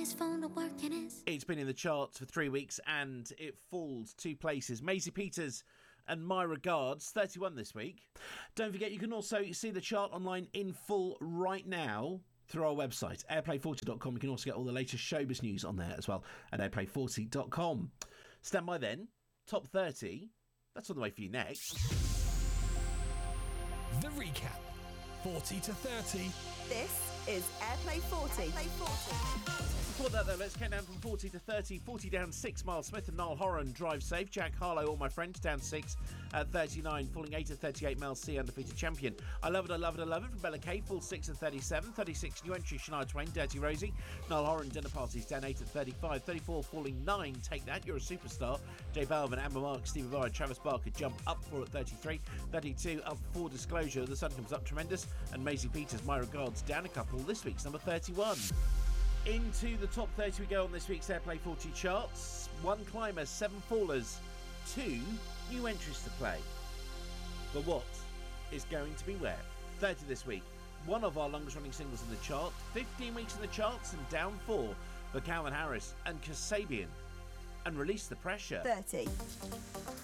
his phone to work in his... It's been in the charts for 3 weeks and it falls 2 places. Maisie Peters and My Regards, 31 this week. Don't forget, you can also see the chart online in full right now through our website, airplay40.com. You can also get all the latest showbiz news on there as well at airplay40.com. Stand by then. Top 30. That's on the way for you next. The recap. 40 to 30. This is Airplay 40. Airplay 40. Before that, though, let's count down from 40 to 30. 40 down 6, Miles Smith and Niall Horan, Drive Safe. Jack Harlow, All My Friends, down 6 at 39. Falling 8 at 38, Mel C, Undefeated Champion. I Love It, I Love It, I Love It from Bella K, fall 6 at 37. 36, new entry, Shania Twain, Dirty Rosie. Niall Horan, Dinner Parties, down 8 at 35. 34, falling 9, Take That, You're a Superstar. J Balvin, Amber Mark, Steve Vai, Travis Barker, jump up 4 at 33. 32, up 4, Disclosure, The Sun Comes Up, Tremendous. And Maisie Peters, My Regards, down a couple. This week's number 31. Into the top 30 we go on this week's Airplay 40 charts. 1 climber, 7 fallers, 2 new entries to play. But what is going to be where? 30 this week. One of our longest running singles in the chart. 15 weeks in the charts and down 4 for Calvin Harris and Kasabian. And Release the Pressure. 30.